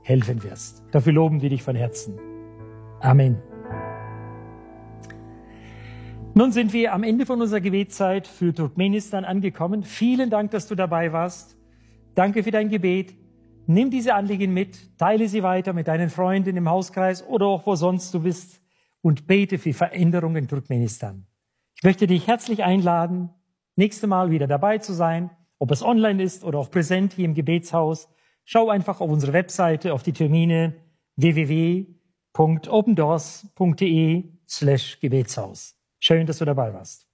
helfen wirst. Dafür loben wir dich von Herzen. Amen. Nun sind wir am Ende von unserer Gebetszeit für Turkmenistan angekommen. Vielen Dank, dass du dabei warst. Danke für dein Gebet. Nimm diese Anliegen mit, teile sie weiter mit deinen Freunden im Hauskreis oder auch wo sonst du bist und bete für Veränderungen in Turkmenistan. Ich möchte dich herzlich einladen, nächstes Mal wieder dabei zu sein, ob es online ist oder auch präsent hier im Gebetshaus. Schau einfach auf unsere Webseite, auf die Termine www.opendoors.de/Gebetshaus. Schön, dass du dabei warst.